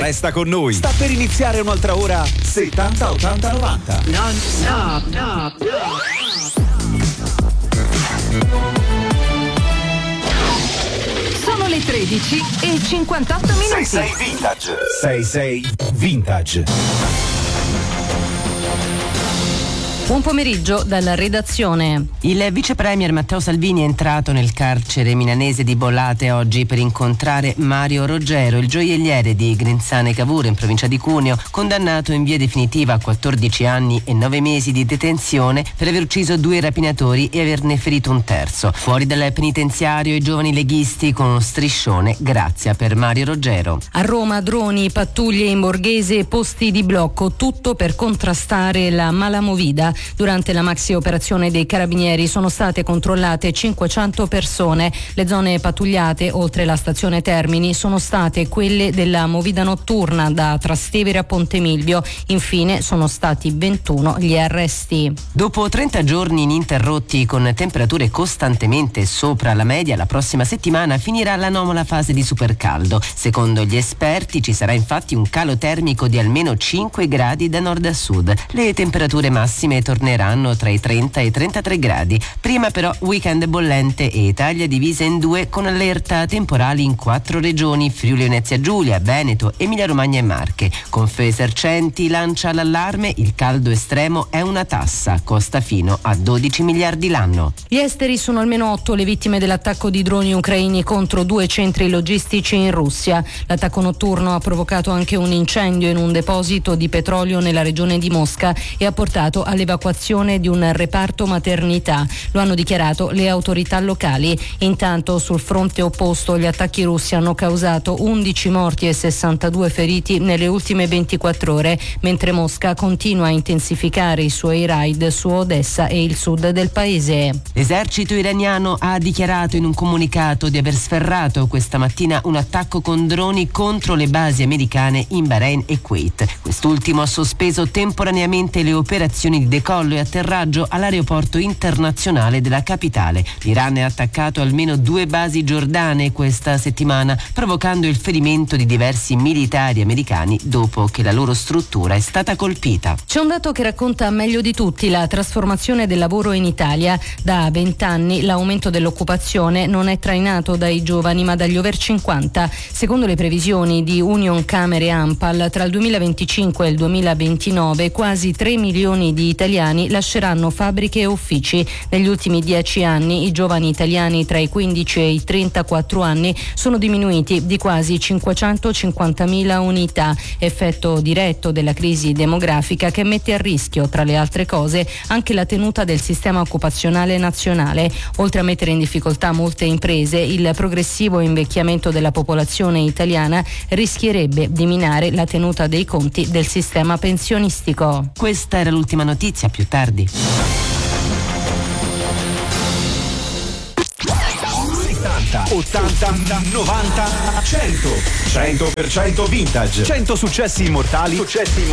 Resta con noi. Sta per iniziare un'altra ora 70 80 90. Non stop, no. Sono le 13 e 58 minuti. 66 Vintage. 66 Vintage. Buon pomeriggio dalla redazione. Il vice premier Matteo Salvini è entrato nel carcere milanese di Bollate oggi per incontrare Mario Roggero, il gioielliere di Grenzane Cavour in provincia di Cuneo, condannato in via definitiva a 14 anni e 9 mesi di detenzione per aver ucciso 2 rapinatori e averne ferito un terzo. Fuori dal penitenziario i giovani leghisti con uno striscione grazia per Mario Roggero. A Roma droni, pattuglie in borghese e posti di blocco, tutto per contrastare la malamovida. Durante la maxi operazione dei carabinieri sono state controllate 500 persone. Le zone pattugliate oltre la stazione Termini sono state quelle della movida notturna da Trastevere a Ponte Milvio. Infine sono stati 21 gli arresti. Dopo 30 giorni ininterrotti con temperature costantemente sopra la media, la prossima settimana finirà l'anomala fase di supercaldo. Secondo gli esperti ci sarà infatti un calo termico di almeno 5 gradi da nord a sud. Le temperature massime torneranno tra i 30 e i 33 gradi. Prima però weekend bollente e Italia divisa in due con allerta temporali in 4 regioni: Friuli Venezia Giulia, Veneto, Emilia Romagna e Marche. Confesercenti lancia l'allarme: il caldo estremo è una tassa, costa fino a 12 miliardi l'anno. Gli esteri sono almeno 8 le vittime dell'attacco di droni ucraini contro 2 centri logistici in Russia. L'attacco notturno ha provocato anche un incendio in un deposito di petrolio nella regione di Mosca e ha portato all'evacuazione di un reparto maternità. Lo hanno dichiarato le autorità locali. Intanto sul fronte opposto gli attacchi russi hanno causato 11 morti e 62 feriti nelle ultime 24 ore, mentre Mosca continua a intensificare i suoi raid su Odessa e il sud del paese. L'esercito iraniano ha dichiarato in un comunicato di aver sferrato questa mattina un attacco con droni contro le basi americane in Bahrain e Kuwait. Quest'ultimo ha sospeso temporaneamente le operazioni di decollo e atterraggio all'aeroporto internazionale della capitale. L'Iran ha attaccato almeno 2 basi giordane questa settimana, provocando il ferimento di diversi militari americani dopo che la loro struttura è stata colpita. C'è un dato che racconta meglio di tutti la trasformazione del lavoro in Italia. Da 20 anni l'aumento dell'occupazione non è trainato dai giovani ma dagli over 50. Secondo le previsioni di Union Camere e Anpal, tra il 2025 e il 2029 quasi 3 milioni di italiani lasceranno fabbriche e uffici. Negli ultimi 10 anni i giovani italiani tra i 15 e i 34 anni sono diminuiti di quasi 550.000 unità, effetto diretto della crisi demografica che mette a rischio, tra le altre cose, anche la tenuta del sistema occupazionale nazionale. Oltre a mettere in difficoltà molte imprese, il progressivo invecchiamento della popolazione italiana rischierebbe di minare la tenuta dei conti del sistema pensionistico. Questa era l'ultima notizia, più tardi. 80, 90, 100. 100% vintage. 100 successi immortali